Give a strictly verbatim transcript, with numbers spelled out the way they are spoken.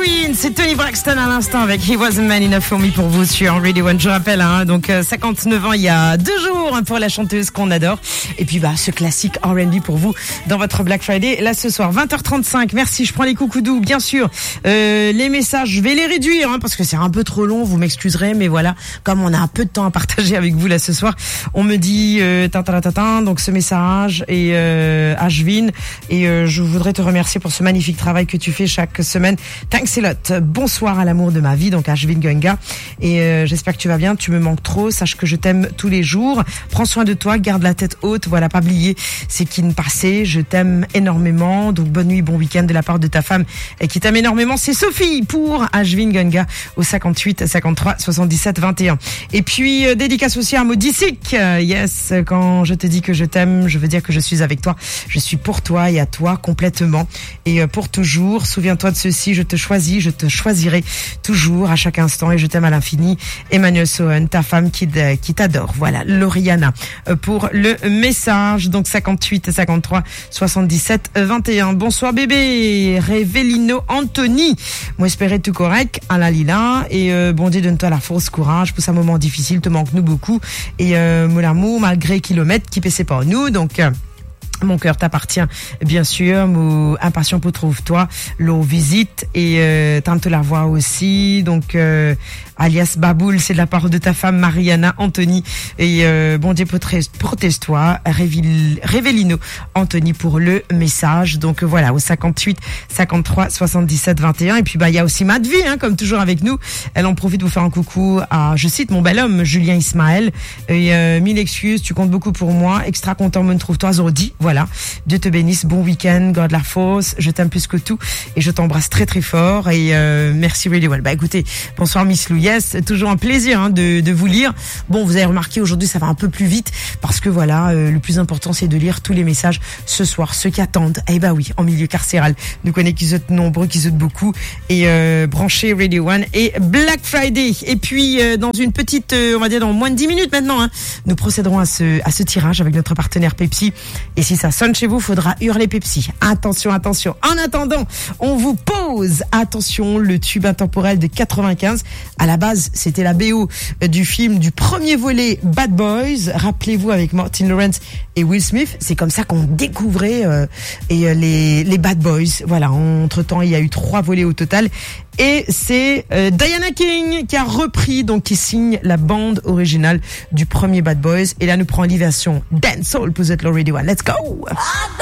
Queen, c'est Tony Braxton à l'instant avec He Wasn't Man Enough For Me pour vous sur Radio One. Je rappelle, hein, donc euh, cinquante-neuf ans il y a deux jours hein, pour la chanteuse qu'on adore. Et puis bah ce classique R and B pour vous dans votre Black Friday. Là ce soir vingt heures trente-cinq. Merci, je prends les coucoudous bien sûr. Euh, les messages, je vais les réduire hein, parce que c'est un peu trop long. Vous m'excuserez, mais voilà, comme on a un peu de temps à partager avec vous là ce soir, on me dit euh, tintin, donc ce message et euh, Ashvin et euh, je voudrais te remercier pour ce magnifique travail que tu fais chaque semaine. Thanks a lot. Bonsoir à l'amour de ma vie, donc Ashvin Gunga. Et euh, j'espère que tu vas bien. Tu me manques trop. Sache que je t'aime tous les jours. Prends soin de toi. Garde la tête haute. Voilà, pas oublier c'est qui ne passait. Je t'aime énormément. Donc bonne nuit, bon week-end de la part de ta femme et qui t'aime énormément. C'est Sophie pour Ashvin Gunga au cinquante-huit cinquante-trois soixante-dix-sept vingt et un. Et puis euh, dédicace aussi à Modicic. Euh, yes, quand je te dis que je t'aime, je veux dire que je suis avec toi. Je suis pour toi et à toi complètement et euh, pour toujours. Souviens-toi de ceci. Je te choisis, je te choisirai toujours à chaque instant et je t'aime à l'infini. Emmanuel Sohen, ta femme qui, qui t'adore. Voilà, Lauriana pour le message. Donc cinquante-huit cinquante-trois soixante-dix-sept vingt et un. Bonsoir bébé. Revelino Anthony. Moi espérer tout correct à la Lila et euh, bon Dieu donne-toi la force, courage pour ce moment difficile. Te manque nous beaucoup et euh, mon amour malgré kilomètres qui paissait pas nous donc. Euh, Mon cœur t'appartient, bien sûr. Mon impatient pour trouve-toi, l'eau visite et euh, t'aimes te la voir aussi. Donc, euh, alias Baboul, c'est de la part de ta femme Mariana Anthony. Et euh, bon Dieu, protège-toi, Révélino Anthony pour le message. Donc voilà, au cinquante-huit cinquante-trois soixante-dix-sept vingt et un. Et puis bah il y a aussi Madvi, hein, comme toujours avec nous. Elle en profite de vous faire un coucou à, je cite, mon bel homme Julien Ismaël. Et euh, mille excuses, tu comptes beaucoup pour moi. Extra content, me trouve-toi, Zordi. Voilà, Dieu te bénisse, bon week-end, God la force, je t'aime plus que tout et je t'embrasse très très fort et euh, merci really well. Bah écoutez, bonsoir Miss Lou, yes, toujours un plaisir hein, de, de vous lire. Bon, vous avez remarqué aujourd'hui ça va un peu plus vite parce que voilà, euh, le plus important c'est de lire tous les messages ce soir, ceux qui attendent. Eh bah oui, en milieu carcéral, nous connaissons qu'ils sont nombreux, qu'ils sont beaucoup et euh, branchez Radio One et Black Friday. Et puis euh, dans une petite, euh, on va dire dans moins de dix minutes maintenant, hein, nous procéderons à ce, à ce tirage avec notre partenaire Pepsi et si ça sonne chez vous, faudra hurler Pepsi. Attention, attention. En attendant, on vous pose, attention, le tube intemporel de quatre-vingt-quinze. À la base, c'était la B O du film du premier volet Bad Boys. Rappelez-vous avec Martin Lawrence et Will Smith. C'est comme ça qu'on découvrait euh, et, euh, les, les Bad Boys. Voilà, entre-temps, il y a eu trois volets au total. Et c'est euh, Diana King qui a repris, donc qui signe la bande originale du premier Bad Boys. Et là, nous prenons l'innovation Dancehall pour The Radio One. Let's go!